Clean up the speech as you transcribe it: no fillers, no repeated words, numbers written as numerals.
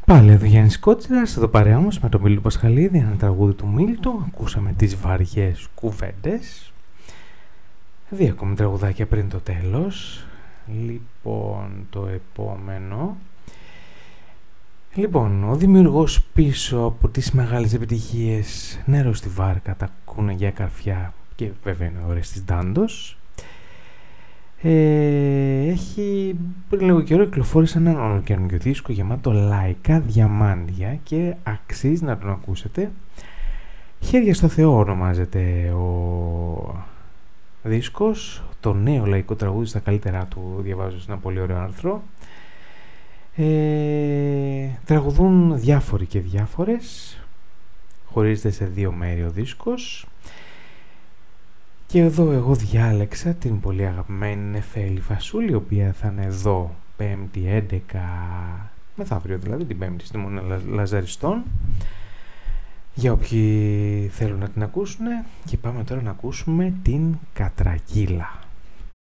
Πάλι εδώ Γιάννης Κότσιρας, εδώ παρέα μας με τον Μίλτο Πασχαλίδη, ένα τραγούδι του Μίλτου. Ακούσαμε τις βαριές κουβέντες. Δύο ακόμη τραγουδάκια πριν το τέλος. Λοιπόν, το επόμενο. Λοιπόν, ο δημιουργός πίσω από τις μεγάλες επιτυχίες Νερό στη βάρκα, τα κουνεγιά καρφιά και βέβαια είναι ώρες της Ντάντος. Έχει πριν λίγο καιρό κυκλοφόρησε έναν ολοκαινούργιο δίσκο γεμάτο λαϊκά διαμάντια και αξίζει να τον ακούσετε. Χέρια στο Θεό ονομάζεται ο δίσκος, το νέο λαϊκό τραγούδι στα καλύτερά του, διαβάζω σε ένα πολύ ωραίο άρθρο. Τραγουδούν διάφοροι και διάφορες, χωρίζεται σε δύο μέρη ο δίσκος. Και εδώ εγώ διάλεξα την πολύ αγαπημένη Νεφέλη Φασούλη, η οποία θα είναι εδώ 5η 11, μεθαύριο δηλαδή, την 5η στη Μονή Λαζαριστών, για όποιοι θέλουν να την ακούσουν. Και πάμε τώρα να ακούσουμε την Κατρακύλα.